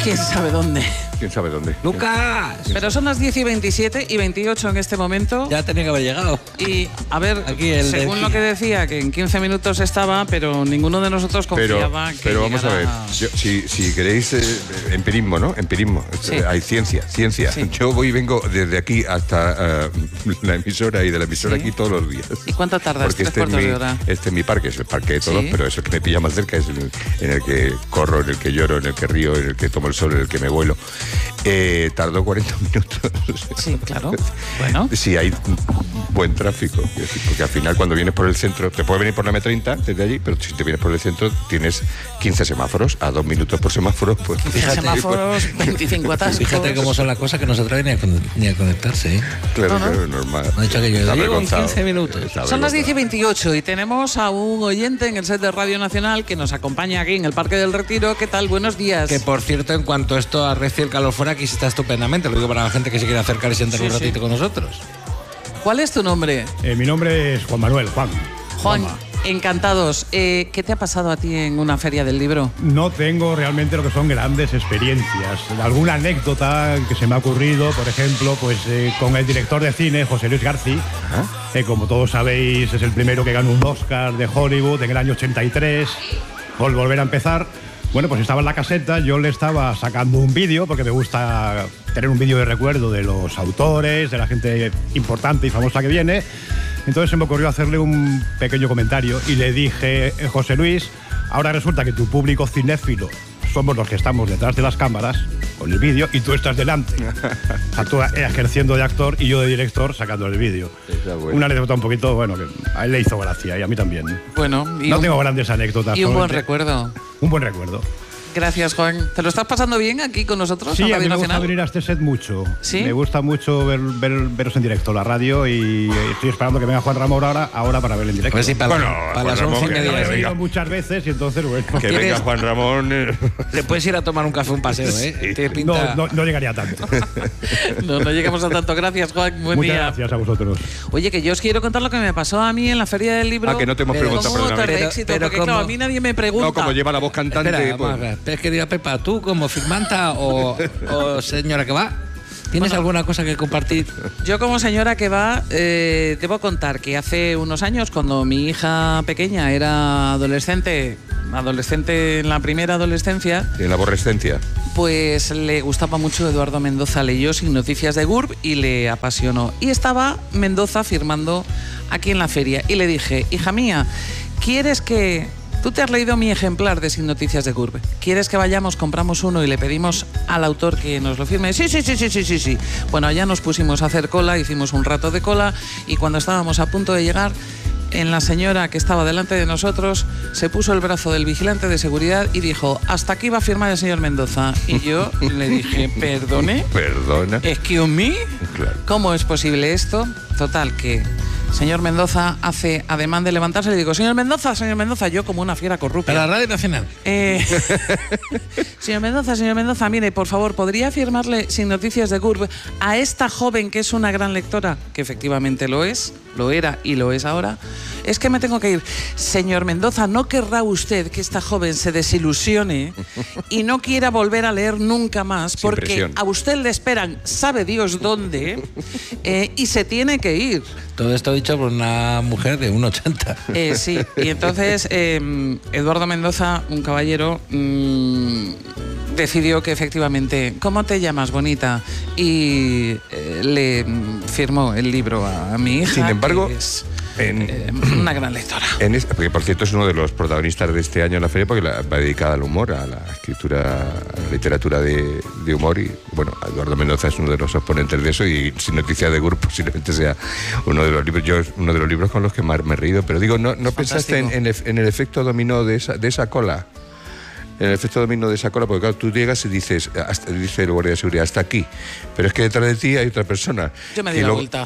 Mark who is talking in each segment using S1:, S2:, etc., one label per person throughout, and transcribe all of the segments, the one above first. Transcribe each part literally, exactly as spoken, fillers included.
S1: ¿Quién sabe dónde?
S2: ¿Quién sabe dónde?
S3: ¡Lucas!
S1: Pero son las diez y veintisiete y veintiocho en este momento.
S3: Ya tenía que haber llegado.
S1: Y, a ver,
S3: Aquí el
S1: según
S3: de-
S1: lo que decía, que en quince minutos estaba, pero ninguno de nosotros
S2: Pero,
S1: confiaba que
S2: pero vamos a ver,
S1: llegara-
S2: yo- si, si queréis eh, empirismo, ¿no? Empirismo.
S1: Sí.
S2: Hay ciencia, ciencia.
S1: Sí.
S2: Yo voy y vengo desde aquí hasta eh, la emisora y de la emisora
S1: Sí.
S2: aquí todos los días.
S1: ¿Y cuánto tardas?
S2: Porque
S1: ¿Tres
S2: este es,
S1: cuartos
S2: mi,
S1: de hora?
S2: este es mi parque, es el parque de todos,
S1: Sí.
S2: pero eso que me pilla más cerca es el, en el que corro, en el que lloro, en el que río, en el que tomo el sol, en el que me vuelo. Eh, tardó cuarenta minutos.
S1: Sí, claro. Bueno.
S2: Si hay buen tráfico. Es decir, porque al final cuando vienes por el centro, te puede venir por la eme treinta desde allí, pero si te vienes por el centro tienes quince semáforos, a dos minutos por semáforo. Pues,
S1: Fíjate, semáforos, veinticinco atascos.
S3: Fíjate cómo son las cosas que no se atreven ni a, con- ni a conectarse, ¿eh?
S2: Claro,
S1: No, no.
S2: claro, normal.
S3: Me ha dicho que yo
S2: Está
S3: llego en
S2: avergonzado.
S3: quince minutos.
S2: Está
S1: Son las diez y
S2: avergonzado.
S1: veintiocho y tenemos a un oyente en el set de Radio Nacional que nos acompaña aquí en el Parque del Retiro. ¿Qué tal? Buenos días.
S3: Que por cierto, en cuanto esto arrecie el calor fuera, aquí se está estupendamente. Lo digo para la gente que se quiere acercar y sentar
S1: Sí,
S3: un
S1: sí.
S3: ratito con nosotros.
S1: ¿Cuál es tu nombre?
S4: Eh, mi nombre es Juan Manuel, Juan.
S1: Juan,
S4: Juanma.
S1: encantados. Eh, ¿Qué te ha pasado a ti en una feria del libro?
S4: No tengo realmente lo que son grandes experiencias. Alguna anécdota que se me ha ocurrido, por ejemplo, pues eh, con el director de cine, José Luis García, que como todos sabéis es el primero que ganó un Oscar de Hollywood en el año ochenta y tres, por Volver a empezar. Bueno, pues estaba en la caseta, yo le estaba sacando un vídeo, porque me gusta tener un vídeo de recuerdo de los autores, de la gente importante y famosa que viene. Entonces se me ocurrió hacerle un pequeño comentario y le dije, eh, José Luis, ahora resulta que tu público cinéfilo somos los que estamos detrás de las cámaras con el vídeo y tú estás delante. O sea, tú ejerciendo de actor y yo de director sacando el vídeo.
S2: Está bueno.
S4: Una anécdota un poquito, bueno, que a él le hizo gracia y a mí también.
S1: Bueno, y,
S4: No
S1: un,
S4: tengo grandes anécdotas.
S1: y un buen
S4: solamente
S1: recuerdo.
S4: Un buen recuerdo.
S1: Gracias, Juan. ¿Te lo estás pasando bien aquí con nosotros
S4: Sí,
S1: en
S4: a
S1: Radio
S4: mí me gusta
S1: Nacional?
S4: venir a este set mucho.
S1: ¿Sí?
S4: Me gusta mucho ver, ver- veros en directo, la radio, y estoy esperando que venga Juan Ramón ahora, ahora para verlo en
S3: A
S4: directo.
S3: ver si para,
S2: Bueno,
S3: para
S2: Juan
S3: las
S2: Ramón,
S3: once y
S2: que
S3: media.
S4: Lo he
S2: venga.
S4: oído muchas veces y entonces, bueno.
S2: Que
S3: ¿Tienes-
S2: venga Juan Ramón. eh.
S3: Te puedes ir a tomar un café, un paseo, ¿eh? Te pinta...
S4: No, no, no llegaría tanto.
S1: No, no llegamos a tanto. Gracias, Juan. Buen
S4: Muchas
S1: día.
S4: gracias a vosotros.
S1: Oye, que yo os quiero contar lo que me pasó a mí en la Feria del Libro.
S2: Ah, que no te hemos
S3: Pero-
S2: preguntado,
S1: Como motor
S2: perdóname.
S1: de
S3: Pero-
S1: éxito,
S3: pero
S1: porque
S3: ¿cómo?
S1: claro, a mí nadie me pregunta.
S2: No, como lleva la voz cantante.
S3: Espera,
S2: pues-
S3: vamos a ver. Pero es que dirá Pepa, ¿tú como firmanta o, o señora que va? ¿Tienes
S1: Bueno.
S3: alguna cosa que compartir?
S1: Yo como señora que va, eh, debo contar que hace unos años, cuando mi hija pequeña era adolescente, adolescente en la primera adolescencia,
S2: en la aborrescencia.
S1: pues le gustaba mucho Eduardo Mendoza. Leyó Sin Noticias de G U R B y le apasionó. Y estaba Mendoza firmando aquí en la feria. Y le dije, hija mía, ¿quieres que... Tú te has leído mi ejemplar de Sin Noticias de G U R B. ¿Quieres que vayamos, compramos uno y le pedimos al autor que nos lo firme? Sí, sí, sí, sí, sí, sí, sí. Bueno, allá nos pusimos a hacer cola, hicimos un rato de cola y cuando estábamos a punto de llegar, en la señora que estaba delante de nosotros se puso el brazo del vigilante de seguridad y dijo, hasta aquí va a firmar el señor Mendoza. Y yo le dije, ¿perdone?
S2: Perdona.
S1: ¿Excuse me?
S2: Claro.
S1: ¿Cómo es posible esto? Total, que señor Mendoza hace ademán de levantarse y le digo, señor Mendoza, señor Mendoza, yo como una fiera corrupta.
S3: Para la Radio Nacional.
S1: Eh, señor Mendoza, señor Mendoza, mire, por favor, ¿podría firmarle Sin Noticias de G U R B a esta joven que es una gran lectora? Que efectivamente lo es, lo era y lo es ahora. Es que me tengo que ir. Señor Mendoza, ¿no querrá usted que esta joven se desilusione y no quiera volver a leer nunca más?
S2: Sin
S1: Porque
S2: presión.
S1: a usted le esperan, sabe Dios dónde, eh, y se tiene que ir.
S3: Todo esto dicho por una mujer de uno ochenta.
S1: Eh, sí, y entonces eh, Eduardo Mendoza, un caballero, mmm, decidió que efectivamente, ¿cómo te llamas, bonita? Y eh, le mm, firmó el libro a, a mi hija.
S2: Sin embargo,
S1: que es
S2: en,
S1: eh, una gran lectora.
S2: en es- porque por cierto es uno de los protagonistas de este año en la feria porque la, va dedicada al humor, a la escritura, a la literatura de, de humor y bueno, Eduardo Mendoza es uno de los exponentes de eso y Sin Noticias de G U R B posiblemente sea uno de los libros, yo uno de los libros con los que más me he reído, pero digo, ¿no, no pensaste en, en, el, en el efecto dominó de esa, de esa cola? En el efecto dominó de esa cola, porque claro, tú llegas y dices, hasta, dice el guardia de seguridad, hasta aquí, pero es que detrás de ti hay otra persona.
S1: Yo me di
S2: Y
S1: la
S2: luego-
S1: vuelta.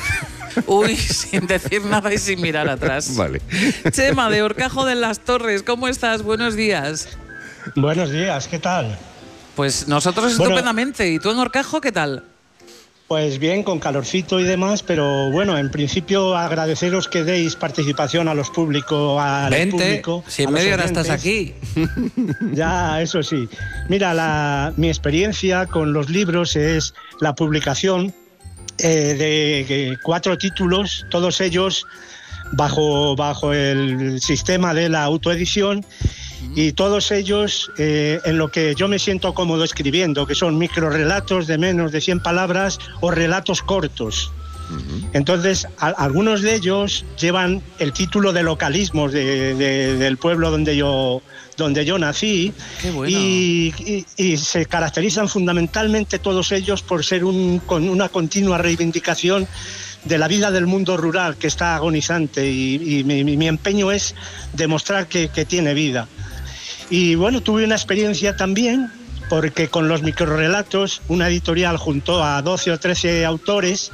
S1: Uy, sin decir nada y sin mirar atrás.
S2: Vale.
S1: Chema, de Horcajo de las Torres, ¿cómo estás? Buenos días.
S5: Buenos días, ¿qué tal?
S1: Pues nosotros
S5: Bueno.
S1: estupendamente. ¿Y tú en Horcajo qué tal?
S5: Pues bien, con calorcito y demás, pero bueno, en principio agradeceros que deis participación a los públicos, al
S3: Vente,
S5: público.
S3: si en
S5: a los
S3: media hora estás
S5: oyentes.
S3: aquí.
S5: Ya, eso sí. Mira, la, mi experiencia con los libros es la publicación eh, de, de cuatro títulos, todos ellos bajo, bajo el sistema de la autoedición, y todos ellos eh, en lo que yo me siento cómodo escribiendo, que son microrelatos de menos de cien palabras o relatos cortos. Uh-huh. Entonces, a, algunos de ellos llevan el título de localismos de, de, del pueblo donde yo, donde yo nací.
S1: Qué bueno.
S5: y, y, y se caracterizan fundamentalmente todos ellos por ser un, con una continua reivindicación de la vida del mundo rural, que está agonizante, y, y mi, mi empeño es demostrar que, que tiene vida. Y bueno, tuve una experiencia también, porque con los microrelatos una editorial juntó a doce o trece autores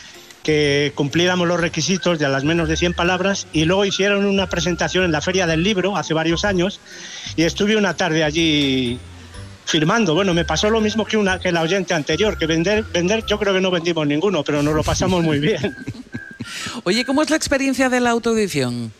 S5: que cumpliéramos los requisitos de a las menos de cien palabras, y luego hicieron una presentación en la Feria del Libro hace varios años, y estuve una tarde allí firmando. Bueno, me pasó lo mismo que, una, que la oyente anterior, que vender, vender yo creo que no vendimos ninguno, pero nos lo pasamos muy bien.
S1: Oye, ¿cómo es la experiencia de la autoedición?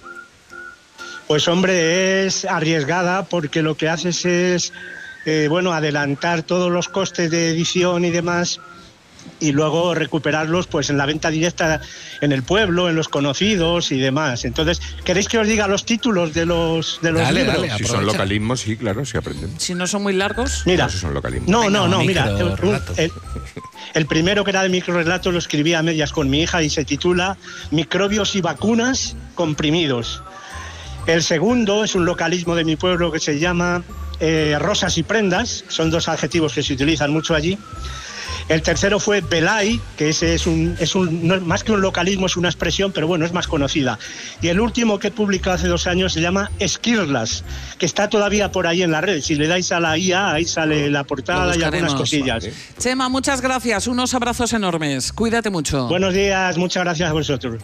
S5: Pues hombre, es arriesgada, porque lo que haces es, eh, bueno, adelantar todos los costes de edición y demás, y luego recuperarlos pues en la venta directa en el pueblo, en los conocidos y demás. Entonces, ¿queréis que os diga los títulos de los, de los
S3: Dale,
S5: libros?
S3: dale,
S2: Si son localismos, sí, claro, sí aprendemos.
S1: Si no son muy largos.
S5: Mira,
S2: No, si son localismos.
S5: no,
S3: Venga,
S5: no, no, mira, el,
S3: microrelatos.
S5: el, el primero, que era de microrelatos, lo escribí a medias con mi hija y se titula Microbios y vacunas comprimidos. El segundo es un localismo de mi pueblo que se llama eh, Rosas y prendas, son dos adjetivos que se utilizan mucho allí. El tercero fue Belay, que ese es un, es un no, más que un localismo, es una expresión, pero bueno, es más conocida. Y el último que he publicado hace dos años se llama Esquirlas, que está todavía por ahí en la red. Si le dais a la I A, ahí sale la portada y algunas cosillas.
S2: Vale.
S1: Chema, muchas gracias. Unos abrazos enormes. Cuídate mucho.
S5: Buenos días, muchas gracias a vosotros.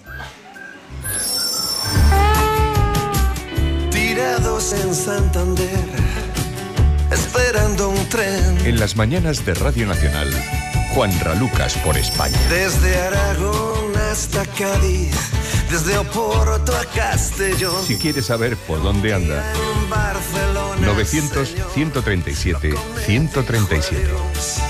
S6: Tirados en Santander, esperando un tren.
S7: En las mañanas de Radio Nacional, Juan Ralucas por España.
S6: Desde Aragón hasta Cádiz, desde Oporto a Castellón.
S7: Si quieres saber por dónde anda,
S6: En Barcelona,
S7: novecientos, ciento treinta y siete, ciento treinta y siete.